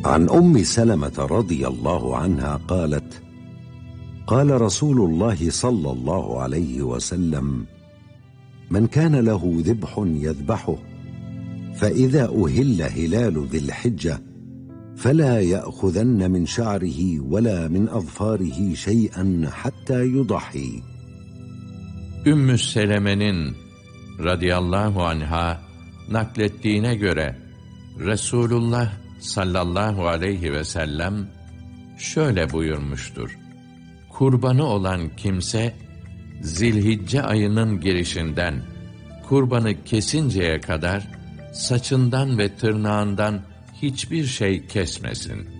عن أم سلمة رضي الله عنها قالت: قال رسول الله صلى الله عليه وسلم: من كان له ذبح يذبحه، فإذا أهل هلال ذي الحجة فلا يأخذن من شعره ولا من أظفاره شيئا حتى يضحي. Ümmü Seleme'nin radıyallahu anha naklettiğine göre Resulullah sallallahu aleyhi ve sellem şöyle buyurmuştur: kurbanı olan kimse Zilhicce ayının girişinden kurbanı kesinceye kadar saçından ve tırnağından hiçbir şey kesmesin.